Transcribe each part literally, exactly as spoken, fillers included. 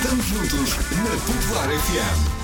Estamos juntos na Popular F M.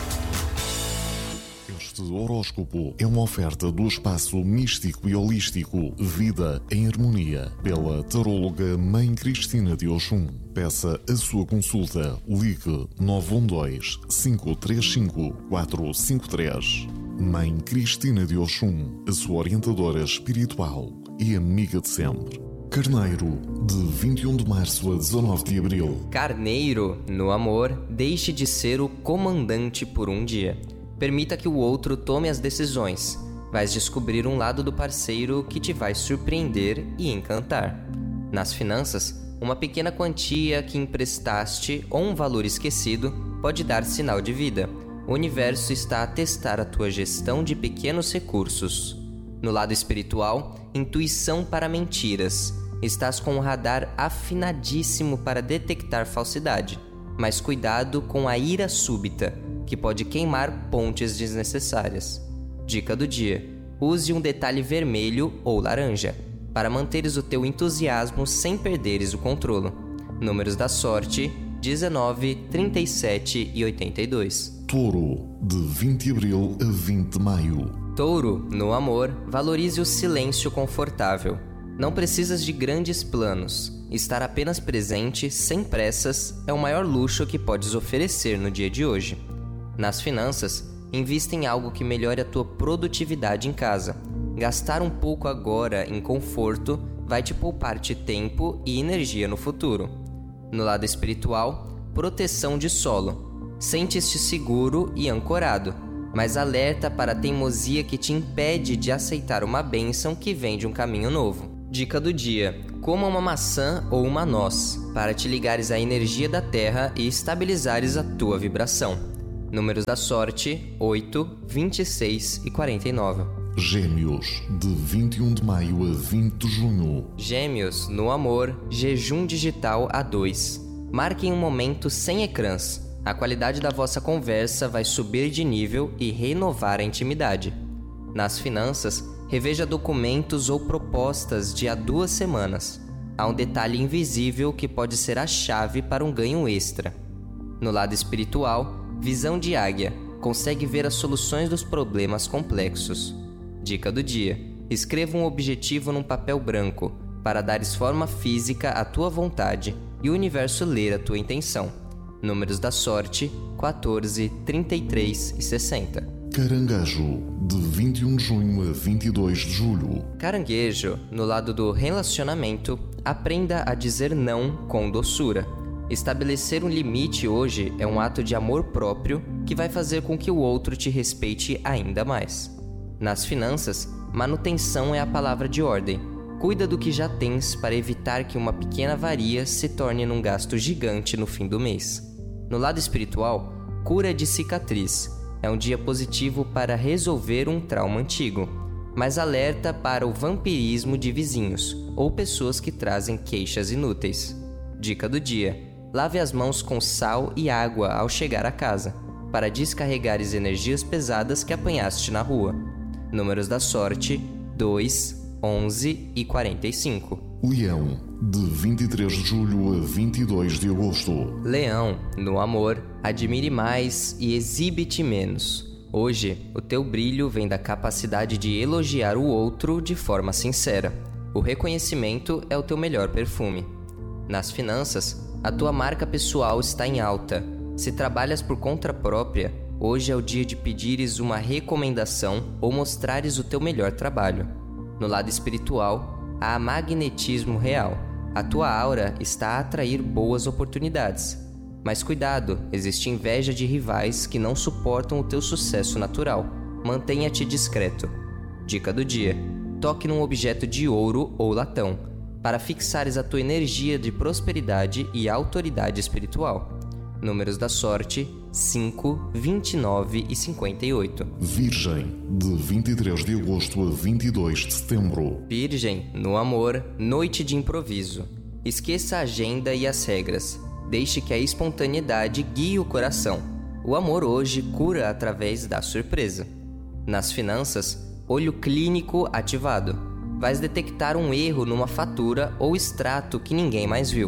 Este horóscopo é uma oferta do espaço místico e holístico Vida em Harmonia, pela taróloga Mãe Cristina de Oxum. Peça a sua consulta. Ligue nove um dois, cinco três cinco, quatro cinco três. Mãe Cristina de Oxum, a sua orientadora espiritual e amiga de sempre. Carneiro, de vinte e um de março a dezanove de abril. Carneiro, no amor, deixe de ser o comandante por um dia. Permita que o outro tome as decisões. Vais descobrir um lado do parceiro que te vai surpreender e encantar. Nas finanças, uma pequena quantia que emprestaste ou um valor esquecido pode dar sinal de vida. O universo está a testar a tua gestão de pequenos recursos. No lado espiritual, intuição para mentiras. Estás com um radar afinadíssimo para detectar falsidade, mas cuidado com a ira súbita, que pode queimar pontes desnecessárias. Dica do dia: use um detalhe vermelho ou laranja, para manteres o teu entusiasmo sem perderes o controle. Números da sorte: dezenove, trinta e sete e oitenta e dois. Touro, de vinte de abril a vinte de maio. Touro, no amor, valorize o silêncio confortável. Não precisas de grandes planos. Estar apenas presente, sem pressas, é o maior luxo que podes oferecer no dia de hoje. Nas finanças, invista em algo que melhore a tua produtividade em casa. Gastar um pouco agora em conforto vai te poupar-te tempo e energia no futuro. No lado espiritual, proteção de solo. Sente-te seguro e ancorado, mas alerta para a teimosia que te impede de aceitar uma bênção que vem de um caminho novo. Dica do dia: coma uma maçã ou uma noz, para te ligares à energia da terra e estabilizares a tua vibração. Números da sorte: oito, vinte e seis e quarenta e nove. Gêmeos, de vinte e um de maio a vinte de junho. Gêmeos, no amor, jejum digital a dois. Marquem um momento sem ecrãs. A qualidade da vossa conversa vai subir de nível e renovar a intimidade. Nas finanças, reveja documentos ou propostas de há duas semanas. Há um detalhe invisível que pode ser a chave para um ganho extra. No lado espiritual, visão de águia. Consegue ver as soluções dos problemas complexos. Dica do dia: escreva um objetivo num papel branco, para dares forma física à tua vontade e o universo ler a tua intenção. Números da sorte: quatorze, trinta e três e sessenta. Caranguejo, de vinte e um de junho a vinte e dois de julho. Caranguejo, no lado do relacionamento, aprenda a dizer não com doçura. Estabelecer um limite hoje é um ato de amor próprio que vai fazer com que o outro te respeite ainda mais. Nas finanças, manutenção é a palavra de ordem. Cuida do que já tens para evitar que uma pequena avaria se torne num gasto gigante no fim do mês. No lado espiritual, cura de cicatriz. É um dia positivo para resolver um trauma antigo, mas alerta para o vampirismo de vizinhos ou pessoas que trazem queixas inúteis. Dica do dia: lave as mãos com sal e água ao chegar a casa, para descarregares energias pesadas que apanhaste na rua. Números da sorte: dois, onze e quarenta e cinco. Leão, de vinte e três de julho a vinte e dois de agosto. Leão, no amor, admire mais e exibe-te menos. Hoje, o teu brilho vem da capacidade de elogiar o outro de forma sincera. O reconhecimento é o teu melhor perfume. Nas finanças, a tua marca pessoal está em alta. Se trabalhas por conta própria, hoje é o dia de pedires uma recomendação ou mostrares o teu melhor trabalho. No lado espiritual, há magnetismo real. A tua aura está a atrair boas oportunidades. Mas cuidado, existe inveja de rivais que não suportam o teu sucesso natural. Mantenha-te discreto. Dica do dia: toque num objeto de ouro ou latão, para fixares a tua energia de prosperidade e autoridade espiritual. Números da sorte: cinco, vinte e nove e cinquenta e oito. Virgem, de vinte e três de agosto a vinte e dois de setembro. Virgem, no amor, noite de improviso. Esqueça a agenda e as regras. Deixe que a espontaneidade guie o coração. O amor hoje cura através da surpresa. Nas finanças, olho clínico ativado. Vais detectar um erro numa fatura ou extrato que ninguém mais viu.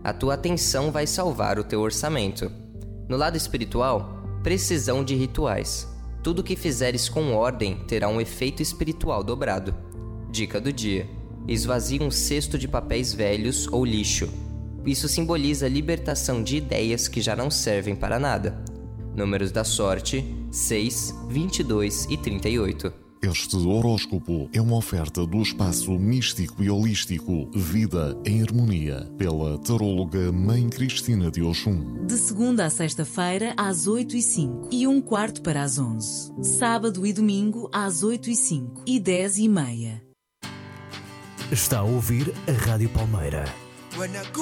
A tua atenção vai salvar o teu orçamento. No lado espiritual, precisão de rituais. Tudo que fizeres com ordem terá um efeito espiritual dobrado. Dica do dia: esvazie um cesto de papéis velhos ou lixo. Isso simboliza a libertação de ideias que já não servem para nada. Números da sorte: seis, vinte e dois e trinta e oito. Este horóscopo é uma oferta do espaço místico e holístico Vida em Harmonia, pela taróloga Mãe Cristina de Oxum. De segunda a sexta-feira, às oito e cinco e um quarto para as onze. Sábado e domingo, às oito e cinco e dez e meia. Está a ouvir a Rádio Palmeira.